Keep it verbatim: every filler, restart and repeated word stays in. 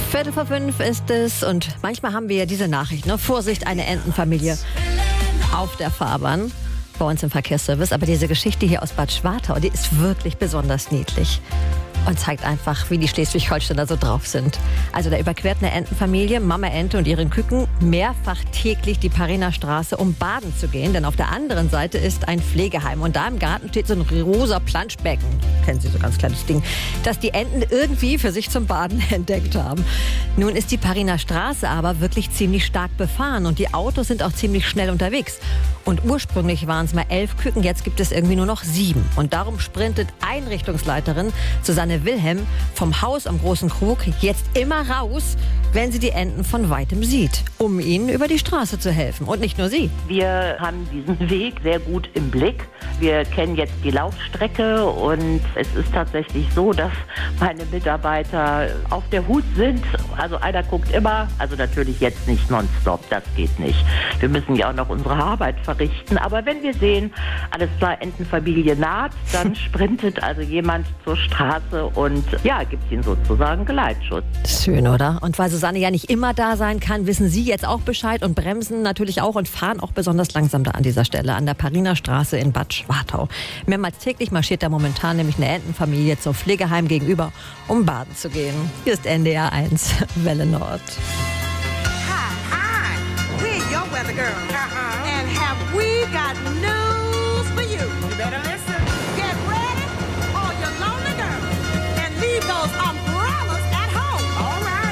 Viertel vor fünf ist es und manchmal haben wir ja diese Nachricht, ne? Vorsicht, eine Entenfamilie auf der Fahrbahn bei uns im Verkehrsservice. Aber diese Geschichte hier aus Bad Schwartau, die ist wirklich besonders niedlich und zeigt einfach, wie die Schleswig-Holsteiner so drauf sind. Also da überquert eine Entenfamilie, Mama Ente und ihren Küken, mehrfach täglich die Pariner Straße, um baden zu gehen. Denn auf der anderen Seite ist ein Pflegeheim. Und da im Garten steht so ein rosa Planschbecken. Kennen Sie, so ein ganz kleines Ding, das die Enten irgendwie für sich zum Baden entdeckt haben. Nun ist die Pariner Straße aber wirklich ziemlich stark befahren. Und die Autos sind auch ziemlich schnell unterwegs. Und ursprünglich waren es mal elf Küken, jetzt gibt es irgendwie nur noch sieben. Und darum sprintet Einrichtungsleiterin Susanne Wilhelm vom Haus am Großen Krug jetzt immer raus, wenn sie die Enten von Weitem sieht, um ihnen über die Straße zu helfen. Und nicht nur sie. Wir haben diesen Weg sehr gut im Blick. Wir kennen jetzt die Laufstrecke und es ist tatsächlich so, dass meine Mitarbeiter auf der Hut sind. Also einer guckt immer, also natürlich jetzt nicht nonstop, das geht nicht. Wir müssen ja auch noch unsere Arbeit verrichten. Aber wenn wir sehen, alles klar, Entenfamilie naht, dann sprintet also jemand zur Straße und ja, gibt ihnen sozusagen Geleitschutz. Schön, oder? Und weil Susanne ja nicht immer da sein kann, wissen Sie jetzt auch Bescheid und bremsen natürlich auch und fahren auch besonders langsam da an dieser Stelle, an der Pariner Straße in Bad Schwartau. Mehrmals täglich marschiert da momentan nämlich eine Entenfamilie zum Pflegeheim gegenüber, um baden zu gehen. Hier ist N D R eins, Welle Nord. Hi, hi, we're your weather girl. Uh-huh. And have we got news?